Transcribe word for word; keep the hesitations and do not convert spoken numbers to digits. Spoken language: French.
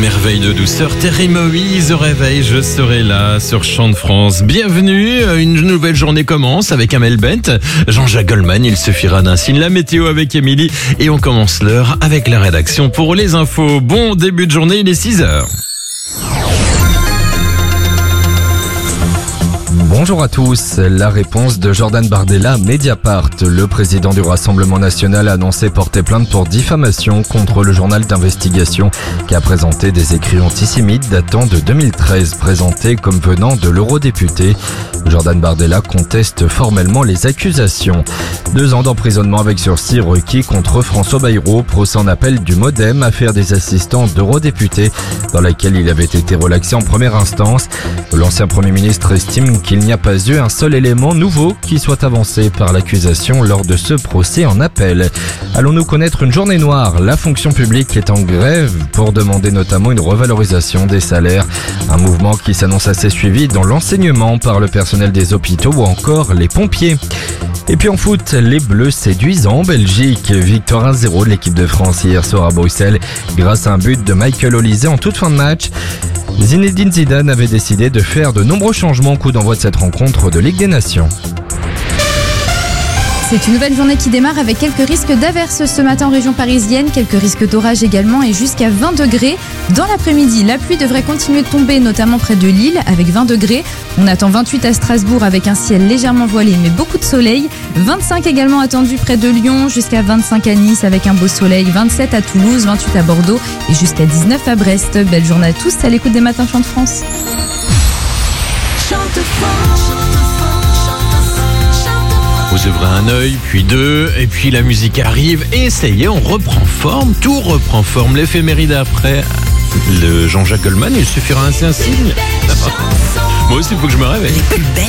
merveille de douceur, Terry Moïse au réveil, je serai là sur Chant de France. Bienvenue, une nouvelle journée commence avec Amel Bent, Jean-Jacques Goldman, il suffira d'un signe, la météo avec Émilie et on commence l'heure avec la rédaction pour les infos. Bon début de journée, il est six heures. Bonjour à tous. La réponse de Jordan Bardella à Mediapart. Le président du Rassemblement national a annoncé porter plainte pour diffamation contre le journal d'investigation qui a présenté des écrits antisémites datant de deux mille treize, présentés comme venant de l'eurodéputé. Jordan Bardella conteste formellement les accusations. Deux ans d'emprisonnement avec sursis requis contre François Bayrou, procès en appel du Modem, affaire des assistants d'eurodéputés dans laquelle il avait été relaxé en première instance. L'ancien Premier ministre estime qu'il n'y a pas eu un seul élément nouveau qui soit avancé par l'accusation lors de ce procès en appel. Allons-nous connaître une journée noire? La fonction publique est en grève pour demander notamment une revalorisation des salaires. Un mouvement qui s'annonce assez suivi dans l'enseignement par le personnel des hôpitaux ou encore les pompiers. Et puis en foot, les Bleus séduisants en Belgique. Victoire un zéro de l'équipe de France hier soir à Bruxelles grâce à un but de Michael Olise en toute fin de match. Zinedine Zidane avait décidé de faire de nombreux changements au coup d'envoi de cette rencontre de Ligue des Nations. C'est une nouvelle journée qui démarre avec quelques risques d'averses ce matin en région parisienne, quelques risques d'orage également et jusqu'à vingt degrés. Dans l'après-midi, la pluie devrait continuer de tomber, notamment près de Lille avec vingt degrés. On attend vingt-huit à Strasbourg avec un ciel légèrement voilé mais beaucoup de soleil. vingt-cinq également attendu près de Lyon, jusqu'à vingt-cinq à Nice avec un beau soleil. vingt-sept à Toulouse, vingt-huit à Bordeaux et jusqu'à dix-neuf à Brest. Belle journée à tous à l'écoute des matins Chant de France. Vous ouvrez un œil, puis deux, et puis la musique arrive, et ça y est, on reprend forme, tout reprend forme. L'éphéméride après, le Jean-Jacques Goldman, il suffira un signe. Moi aussi, il faut que je me réveille.